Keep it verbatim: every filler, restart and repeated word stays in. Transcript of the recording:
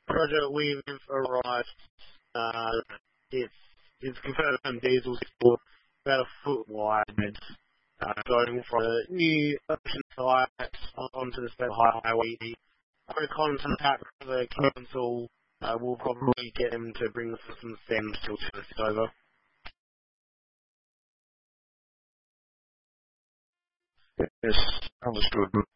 Roger, we've arrived. Uh, it's, it's confirmed diesel for about a foot wide, uh, going from the new ocean site onto the State Highway. I'm going to contact the council. Uh, we'll probably get them to bring us some stems to this over. Yes, understood.